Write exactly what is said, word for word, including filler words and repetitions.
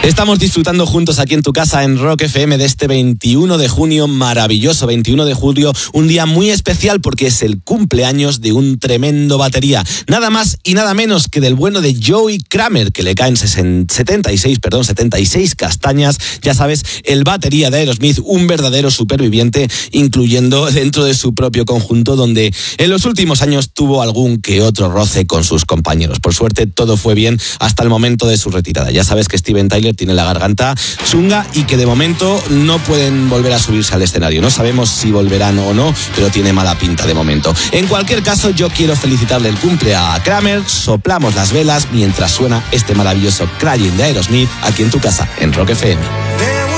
Estamos disfrutando juntos aquí en tu casa en Rock F M de este veintiuno de junio, maravilloso veintiuno de julio, un día muy especial porque es el cumpleaños de un tremendo batería, nada más y nada menos que del bueno de Joey Kramer, que le caen setenta y seis, perdón, setenta y seis castañas, ya sabes, el batería de Aerosmith, un verdadero superviviente, incluyendo dentro de su propio conjunto, donde en los últimos años tuvo algún que otro roce con sus compañeros. Por suerte todo fue bien hasta el momento de su retirada. Ya sabes que Steven Tyler tiene la garganta chunga y que de momento no pueden volver a subirse al escenario. No sabemos si volverán o no, pero tiene mala pinta de momento. En cualquier caso, yo quiero felicitarle el cumple a Kramer. Soplamos las velas mientras suena este maravilloso Crying de Aerosmith aquí en tu casa, en Rock F M.